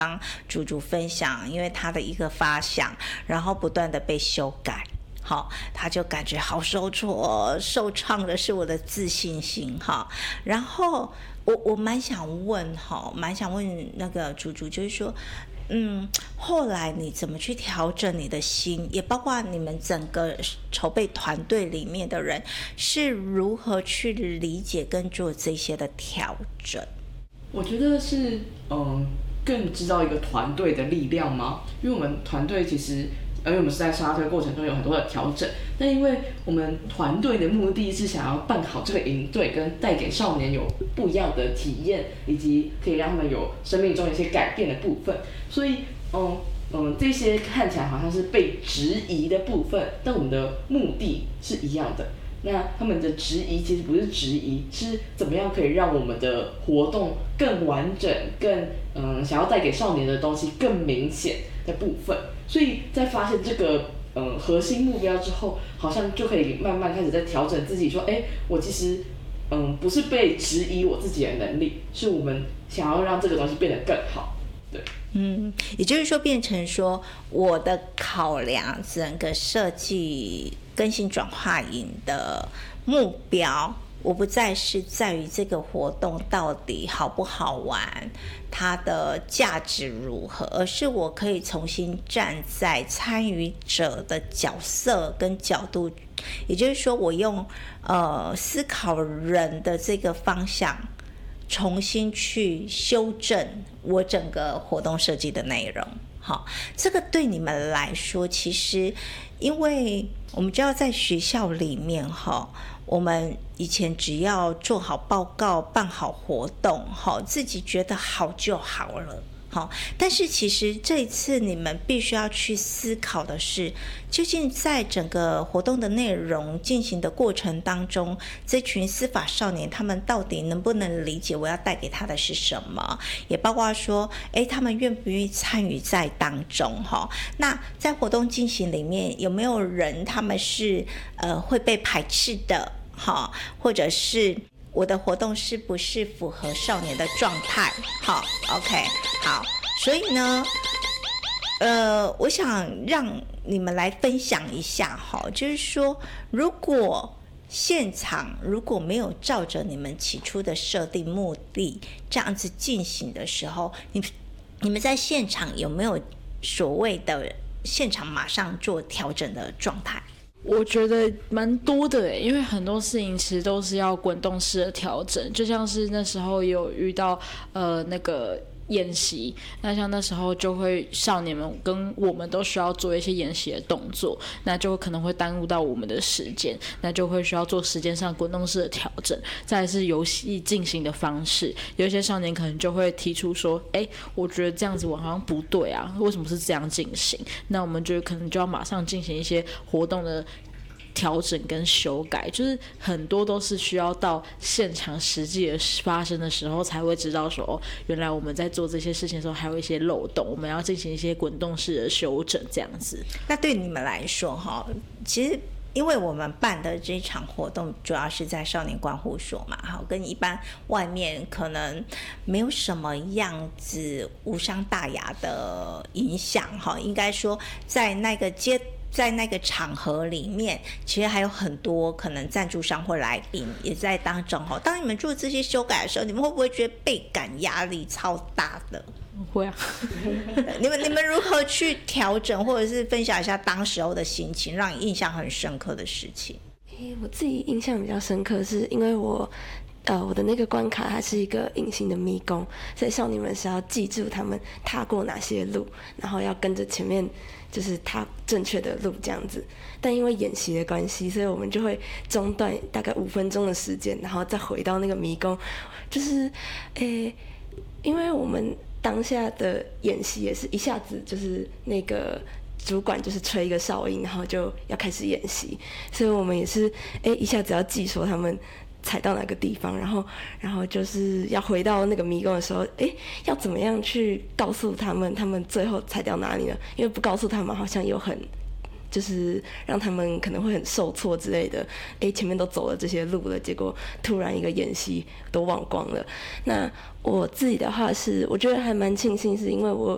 竹竹分享，因为他的一个发想，然后不断的被修改。好，他就感觉好受挫，受创的是我的自信心哈。然后我蛮想问那个竹竹，就是说，后来你怎么去调整你的心，也包括你们整个筹备团队里面的人是如何去理解跟做这些的调整？ 我觉得是更知道一个团队的力量吗？因为我们团队其实。因为我们是在沙推过程中有很多的调整，但因为我们团队的目的是想要办好这个营队，跟带给少年有不一样的体验，以及可以让他们有生命中一些改变的部分，所以这些看起来好像是被质疑的部分，但我们的目的是一样的。那他们的质疑其实不是质疑，是怎么样可以让我们的活动更完整、更想要带给少年的东西更明显的部分。所以在发现这个核心目标之后，好像就可以慢慢开始在调整自己，说，我其实不是被质疑我自己的能力，是我们想要让这个东西变得更好。对， 也就是说，变成说我的考量整个设计更新转化营的目标，我不再是在于这个活动到底好不好玩，它的价值如何，而是我可以重新站在参与者的角色跟角度，也就是说，我用思考人的这个方向，重新去修正我整个活动设计的内容。好，这个对你们来说，其实因为我们知道在学校里面我们以前只要做好报告、办好活动，自己觉得好就好了。但是其实这一次你们必须要去思考的是，究竟在整个活动的内容进行的过程当中，这群司法少年他们到底能不能理解我要带给他的是什么，也包括说他们愿不愿意参与在当中。那在活动进行里面有没有人他们是会被排斥的，或者是我的活动是不是符合少年的状态。好 OK 好，所以呢我想让你们来分享一下就是说，如果现场如果没有照着你们起初的设定目的这样子进行的时候，你们在现场有没有所谓的现场马上做调整的状态？ 我觉得蛮多的耶，因为很多事情其实都是要滚动式的调整，就像是那时候有遇到那个演习，那像那时候就会少年们跟我们都需要做一些演习的动作，那就可能会耽误到我们的时间，那就会需要做时间上滚动式的调整。再来是游戏进行的方式，有一些少年可能就会提出说，我觉得这样子我好像不对啊，为什么是这样进行？那我们就可能就要马上进行一些活动的调整跟修改，就是很多都是需要到现场实际的发生的时候才会知道说，原来我们在做这些事情的时候还有一些漏洞，我们要进行一些滚动式的修正这样子。 那对你们来说其实因为我们办的这场活动主要是在少年观护所嘛，跟一般外面可能没有什么样子无伤大雅的影响，应该说在那个场合里面，其实还有很多可能赞助商或来宾也在当中。当你们做这些修改的时候，你们会不会觉得倍感压力超大的？ 会啊。 你们如何去调整，或者是分享一下当时候的心情，让你印象很深刻的事情？ 我自己印象比较深刻，是因为我的那个关卡它是一个隐形的迷宫，所以少年们是要记住他们踏过哪些路，然后要跟着前面就是踏正确的路这样子。但因为演习的关系，所以我们就会中断大概5分钟的时间，然后再回到那个迷宫。就是因为我们当下的演习也是一下子就是那个主管就是吹一个哨音，然后就要开始演习，所以我们也是一下子要记说他们踩到哪个地方，然后就是要回到那个迷宫的时候，要怎么样去告诉他们最后踩掉哪里呢？因为不告诉他们好像有很就是让他们可能会很受挫之类的，前面都走了这些路了，结果突然一个演习都忘光了。那我自己的话是，我觉得还蛮庆幸，是因为我